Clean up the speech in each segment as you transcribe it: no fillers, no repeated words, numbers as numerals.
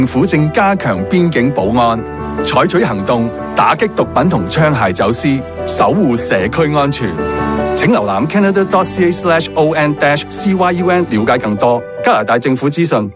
政府正加強邊境保安，採取行動打擊毒品同槍械走私，守護社區安全。請瀏覽 canada.ca/on-cyun 了解更多加拿大政府資訊。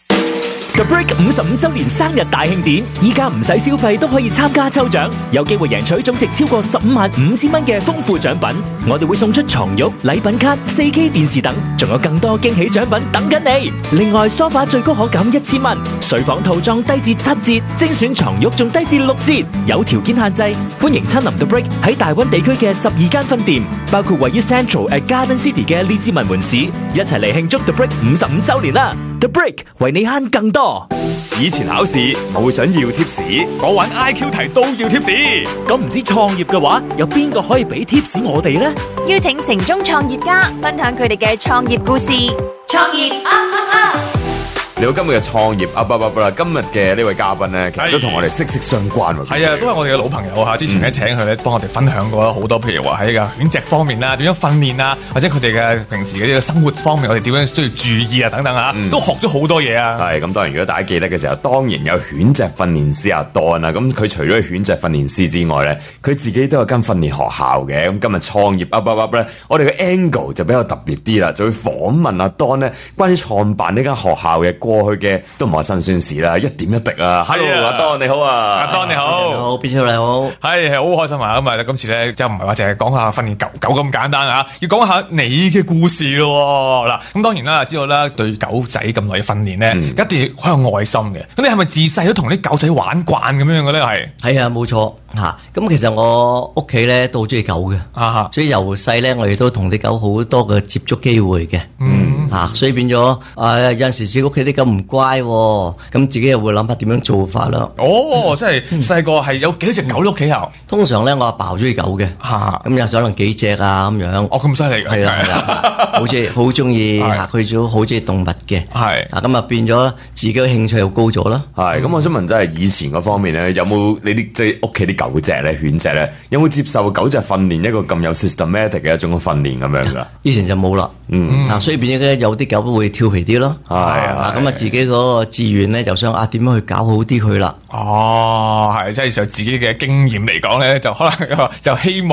The Brick 55周年生日大慶典，依家唔使消費都可以參加抽獎，有機會贏取總值超過155000蚊嘅豐富獎品。我哋會送出床褥、禮品卡、4K 電視等，仲有更多驚喜獎品等緊你。另外，梳化最高可減1000蚊，睡房套裝低至7折，精選床褥仲低至6折。有條件限制，歡迎親臨 The Brick 喺大溫地區嘅12間分店，包括位於 Central at Garden City 嘅列治文門市，一齊嚟慶祝 The Brick 55周年啦！ The Brick 為你慳更多。 以前考試冇想要貼士，我玩 IQ 題都要貼士。 咁唔知創業嘅話，有邊個可以俾貼士我哋呢？ 邀請城中創業家分享佢哋嘅創業故事。創業你好，今日嘅創業啦！今日嘅呢位嘉賓咧，其實都同我哋息息相關喎。 係啊，都係我哋嘅老朋友嚇。之前咧請佢咧幫我哋分享過好多，譬如話喺個犬隻方面啦，點樣訓練啊，或者佢哋嘅平時嘅呢個生活方面，我哋點樣需要注意啊等等啊，都學咗好多嘢啊。 係咁，當然如果大家記得嘅時候，當然有犬隻訓練師阿 Don 啊。咁佢除咗犬隻訓練師之外咧，佢自己都有間訓練學校嘅。咁今日創業咧，我哋嘅 angle 就比較特別啲啦，就會訪問阿 Don 咧關於創辦呢間學校嘅過去嘅都唔係新鮮事啦，一點一滴啊。Hello， 阿 Don 你好啊， 阿 Don 你好， 你好 Bill 你好， 係好開心啊！咁啊，今次咧就唔係話淨係講下訓練狗咁簡單啊，要講下你嘅故事咯。嗱，咁當然啦，知道啦，對狗仔咁耐嘅訓練咧，一定要好有愛心嘅。咁你係咪自細都同啲狗仔玩慣咁樣嘅咧？ 係啊，冇錯嚇。咁其實我屋企咧都好中意狗嘅，所以由細咧我哋都同啲狗好多嘅接觸機會嘅。所以變咗有陣時自己屋企啲狗唔乖，咁自己又會諗下點樣做法啦。 哦，即係細個係有幾多隻狗喺屋企頭？ 通常咧我阿爸好中意狗嘅，咁有可能幾隻啊咁樣。 哦，咁犀利㗎！ 係啦，好中意佢都好中意動物嘅。係咁啊，變咗自己嘅興趣又高咗啦。 係咁，我想問真係以前嗰方面咧，有冇你啲即係屋企啲狗隻咧、犬隻咧，有冇接受狗隻訓練一個咁有 systematic 嘅一種訓練咁樣㗎？ 以前就冇啦。所以變咗有啲狗都會調皮啲咯。咁啊，自己嗰個志願咧就想點樣去搞好啲佢啦。 哦，係即係就自己嘅經驗嚟講咧，就可能就希望。